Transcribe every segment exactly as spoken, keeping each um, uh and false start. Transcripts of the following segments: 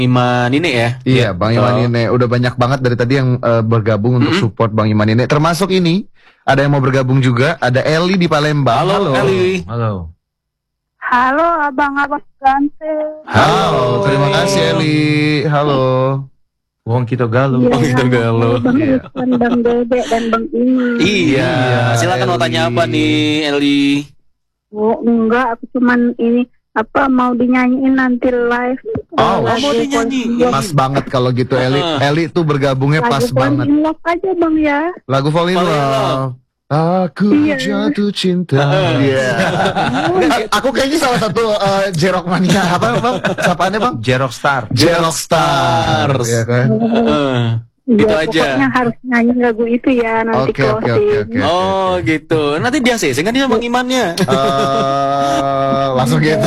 Iman ini ya. Iya, Bang Iman Oh. ini udah banyak banget dari tadi yang uh, bergabung untuk Mm-mm. support Bang Iman ini. Termasuk ini, ada yang mau bergabung juga, ada Eli di Palembang. Halo, Eli. Halo. Halo abang-abang ganteng. Halo, terima kasih Eli. Halo. Wong kita galuh. Oh, gitu, galuh. Bang Iya. Irfan, Bang Dede dan Bang Iman. Iya, Iya, silakan mau Eli. tanya apa nih, Eli? Oh enggak, aku cuman ini apa mau dinyanyiin nanti live. Oh, Lagu mau dinyanyiin. Fall in Pas banget kalau gitu Eli. Uh-uh. Eli tuh bergabungnya Love. pas Lagu Fall banget. in Love aja bang ya. Lagu Fall in Fall in Love. Aku Iya. jatuh cinta. Uh-uh. Iya. Nggak, aku kayaknya salah satu uh, Jerok mania apa bang? Sapaannya bang? Jerok Star. Jerok Stars. Iya kan? Heeh. Gitu Ya, aja. Pokoknya harus nyanyi lagu itu ya nanti Oke, oke, closing. oke, oke. Oh gitu. Nanti dia sih, sehingga dia Bang Imannya. Eh, langsung gitu.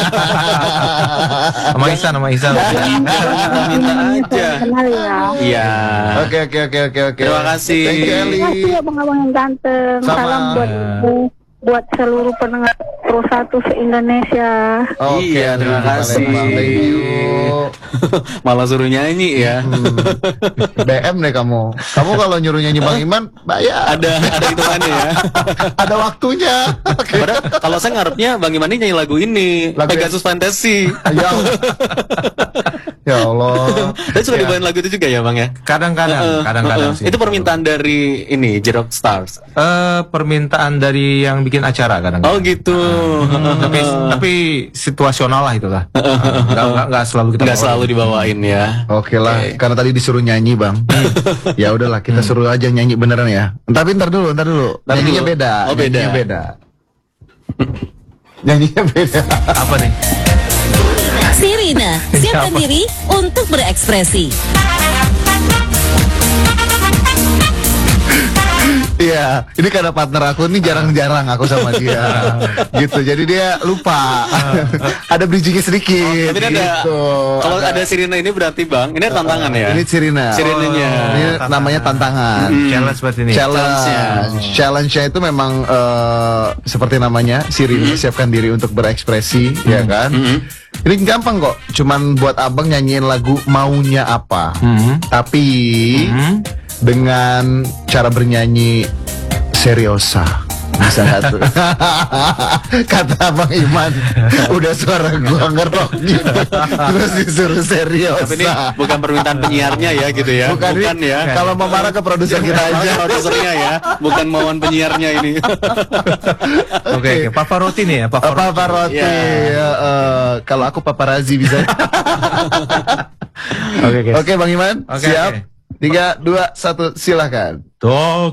Sama Isan, sama Isan. Minta aja. Kenal ya. Iya. Oke oke oke oke oke. Terima kasih. Thank you Eli. Terima kasih abang-abang yang ganteng. Sama. Salam buat buat seluruh pendengar Pro satu se-Indonesia. Oke, Iya, terima Eli, kasih. Palembang. Thank you. Malah suruh nyanyi ya. Hmm. B M deh kamu. Kamu kalau nyuruh nyanyi Bang Iman, bayar. Ada ada hitungannya ya. Ada waktunya. Oke. Padahal kalau saya ngarepnya Bang Iman ini nyanyi lagu ini, Lagu Pegasus Fantasy. Ya. Ya Allah. Saya suka Ya. dibawain lagu itu juga ya Bang ya. Kadang-kadang, Heeh, kadang-kadang heeh. sih. Itu permintaan dari ini Jerok Stars. Eh, permintaan dari yang bikin acara kadang-kadang. Oh gitu. tapi tapi situasional lah itulah. Enggak enggak enggak selalu kita Nggak bawain. selalu dibawain ya. Oke lah, Oke. karena tadi disuruh nyanyi Bang. Ya udahlah, kita suruh aja nyanyi beneran ya. Tapi ntar dulu, ntar dulu. Ntar Nyanyinya dulu. beda. Oh, beda. Nyanyinya beda. Nyanyinya beda. Apa nih? Sirina, siapkan Apa? diri untuk berekspresi. Iya, ini karena partner aku ini jarang-jarang aku sama dia. Gitu. Jadi dia lupa. Ada bridgingnya sedikit. Tapi ini ada, gitu. kalau ada Sirina ini berarti Bang, ini ada tantangan ya. Ini Sirina. Sirinanya. Ini tantangan. namanya tantangan. Challenge berarti ini. Challenge. Challenge-nya. Challenge-nya itu memang eh, seperti namanya, Sirina siapkan diri untuk berekspresi, ya kan? Ini gampang kok, cuman buat abang nyanyiin lagu maunya apa. Hmm. Tapi Hmm. dengan cara bernyanyi seriosa. Bisa satu. Kata Bang Iman, udah suara gua ngerok gitu. Terus disuruh seriosa. Tapi ini bukan permintaan penyiarnya ya gitu ya. Bukan, Bukan ini ya. Kalau mau marah ke produser kita aja. Produsernya ya, bukan mauan penyiarnya ini. Oke, oke. Pavarotti nih ya, Pavarotti. Pavarotti. Iya. Ya, eh, kalau aku paparazzi bisa. Oke, oke. Oke Bang Iman, Oke, siap. oke. Tiga, dua, satu, silakan. Tuh.